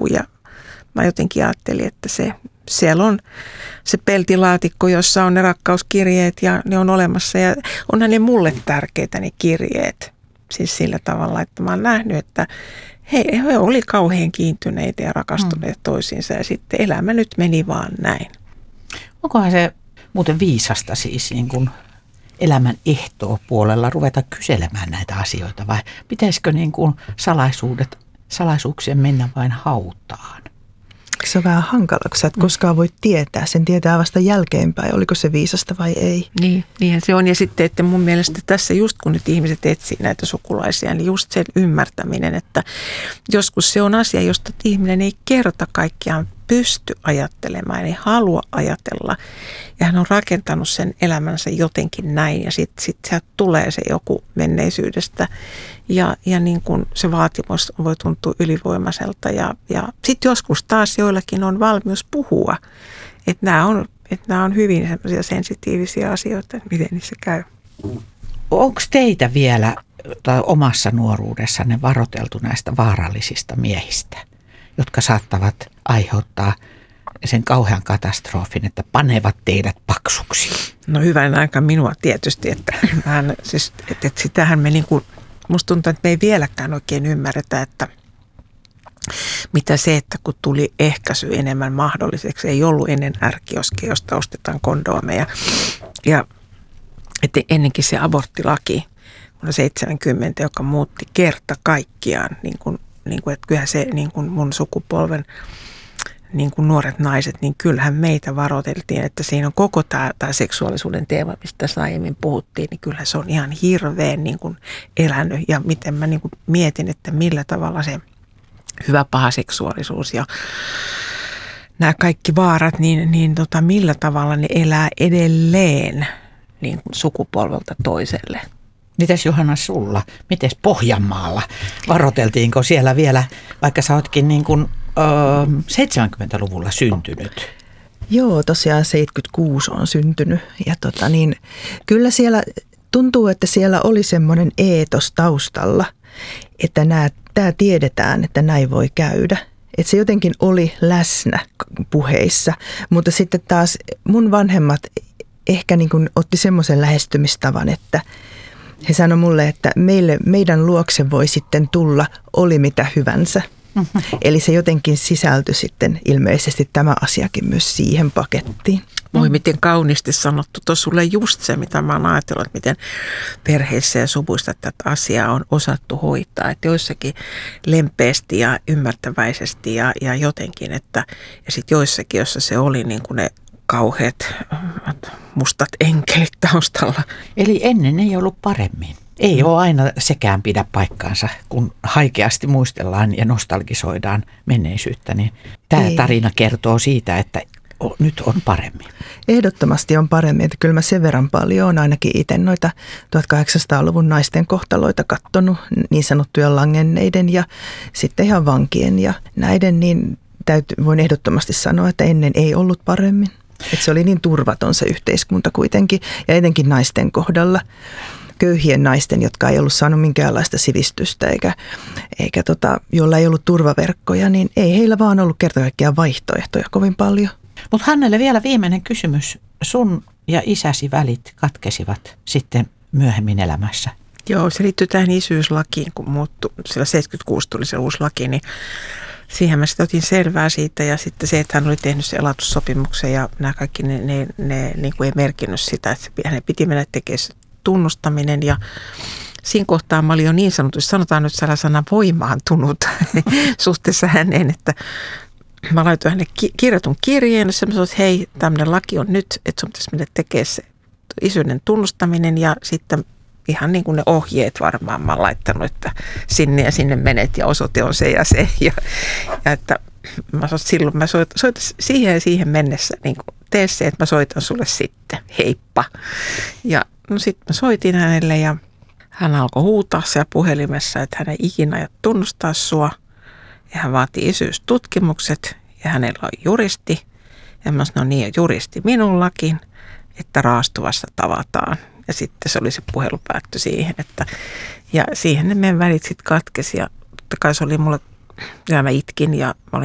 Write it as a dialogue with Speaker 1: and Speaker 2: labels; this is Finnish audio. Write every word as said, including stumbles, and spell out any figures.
Speaker 1: puhuu. Ja mä jotenkin ajattelin, että se, siellä on se peltilaatikko, jossa on ne rakkauskirjeet ja ne on olemassa. Ja onhan ne mulle tärkeitä ne kirjeet. Siis sillä tavalla, että mä oon nähnyt, että he, he oli kauhean kiintyneitä ja rakastuneet hmm. toisiinsa ja sitten elämä nyt meni vaan näin.
Speaker 2: Onkohan se muuten viisasta siis niin kuin elämän ehtoo puolella ruveta kyselemään näitä asioita vai pitäisikö niin kuin salaisuudet, salaisuuksien mennä vain hautaan?
Speaker 3: Se on vähän hankala, kun sä et koskaan voi tietää. Sen tietää vasta jälkeenpäin, oliko se viisasta vai ei.
Speaker 1: Niin, niinhän se on. Ja sitten, että mun mielestä tässä just kun nyt ihmiset etsii näitä sukulaisia, niin just sen ymmärtäminen, että joskus se on asia, josta ihminen ei kerta kaikkiaan pysty ajattelemaan, ei halua ajatella. Ja hän on rakentanut sen elämänsä jotenkin näin ja sitten sit sieltä tulee se joku menneisyydestä ja, ja niin kuin se vaatimus voi tuntua ylivoimaiselta. Ja, ja sitten joskus taas joillakin on valmius puhua, että nämä on, että nämä on hyvin semmoisia sensitiivisiä asioita, että miten niissä käy.
Speaker 2: Onko teitä vielä tai omassa nuoruudessanne varoteltu näistä vaarallisista miehistä, jotka saattavat aiheuttaa sen kauhean katastrofin, että panevat teidät paksuksi?
Speaker 1: No hyvän aika minua tietysti, että, hän, siis, että, että sitähän me niin kuin, musta tuntuu, että me ei vieläkään oikein ymmärretä, että mitä se, että kun tuli ehkäisy enemmän mahdolliseksi, ei ollut ennen ärkioskia, josta ostetaan kondoomeja. Ja että ennenkin se aborttilaki vuonna seitsemänkymmentä, joka muutti kerta kaikkiaan, niin kuin, niin kuin, että kyllähän se niin kuin mun sukupolven niin kuin nuoret naiset, niin kyllähän meitä varoiteltiin, että siinä on koko tämä, tämä seksuaalisuuden teema, mistä tässä aiemmin puhuttiin, niin kyllähän se on ihan hirveän niin kuin elänyt. Ja miten mä niin kuin mietin, että millä tavalla se hyvä paha seksuaalisuus ja nämä kaikki vaarat, niin, niin tota, millä tavalla ne elää edelleen niin kuin sukupolvelta toiselle.
Speaker 2: Mites Johanna sulla? Mites Pohjanmaalla? Varoteltiinko siellä vielä, vaikka sä ootkin niin kuin öö, seitsemänkymmentäluvulla syntynyt?
Speaker 3: Joo, tosiaan seitsemänkymmentäkuusi on syntynyt ja tota niin, kyllä siellä tuntuu, että siellä oli semmoinen eetos taustalla, että nämä, tämä tiedetään, että näin voi käydä. Että se jotenkin oli läsnä puheissa, mutta sitten taas mun vanhemmat ehkä niin kuin otti semmoisen lähestymistavan, että he sanoi mulle, että meille, meidän luokse voi sitten tulla oli mitä hyvänsä. Mm-hmm. Eli se jotenkin sisältyi sitten ilmeisesti tämä asiakin myös siihen pakettiin.
Speaker 1: Voi miten kauniisti sanottu. Tuossa sulle just se, mitä mä oon ajatellut, että miten perheissä ja suvuissa tätä asiaa on osattu hoitaa. Että joissakin lempeästi ja ymmärtäväisesti ja, ja jotenkin, että ja sitten joissakin, jossa se oli niin kuin ne kauheat mustat enkelit taustalla.
Speaker 2: Eli ennen ei ollut paremmin. Ei ole aina sekään pidä paikkaansa, kun haikeasti muistellaan ja nostalgisoidaan menneisyyttä. Niin tämä ei. Tarina kertoo siitä, että nyt on paremmin.
Speaker 3: Ehdottomasti on paremmin. Että kyllä mä sen verran paljon olen ainakin itse noita tuhatkahdeksansataaluvun naisten kohtaloita katsonut, niin sanottuja langenneiden ja sitten ihan vankien ja näiden, niin täytyy, voin ehdottomasti sanoa, että ennen ei ollut paremmin. Että se oli niin turvaton se yhteiskunta kuitenkin ja etenkin naisten kohdalla. Köyhien naisten, jotka ei ollut saanut minkäänlaista sivistystä eikä, eikä tota, jolla ei ollut turvaverkkoja, niin ei heillä vaan ollut kerta kaikkiaan vaihtoehtoja kovin paljon.
Speaker 2: Mutta Hannele vielä viimeinen kysymys. Sun ja isäsi välit katkesivat sitten myöhemmin elämässä.
Speaker 1: Joo, se liittyy tähän isyyslakiin, kun muuttui, sillä seitsemänkymmentäkuusi tuli se uusi laki, niin siihen mä sitten otin selvää siitä ja sitten se, että hän oli tehnyt se elatussopimuksen ja nämä kaikki ne, ne, ne niin kuin ei merkinnyt sitä, että hänen piti mennä tekemään tunnustaminen ja siinä kohtaa mä olin jo niin sanotusti, sanotaan nyt sellainen sana voimaantunut suhteessa häneen, että mä laitoin hänelle ki- kirjoitun kirjeen, jossa mä sanoin, että hei, tämmöinen laki on nyt, että sun pitäisi mennä tekemään se isyyden tunnustaminen ja sitten ihan niin kuin ne ohjeet varmaan mä oon laittanut, että sinne ja sinne menet ja osoite on se ja se ja, ja että mä sanoin, silloin mä soitan, soitan siihen ja siihen mennessä, niin kuin tee se, että mä soitan sulle sitten, heippa. Ja no sitten mä soitin hänelle ja hän alkoi huutaa siellä puhelimessa, että hän ei ikinä aio tunnustaa sua. Ja hän vaati isyystutkimukset ja hänellä on juristi. Ja mä sanoin, no niin, juristi minullakin, että raastuvassa tavataan. Ja sitten se oli se puhelu päättyi siihen, että ja siihen ne meidän välit sitten katkesi ja totta kai se oli mulle, ja mä itkin ja mä olin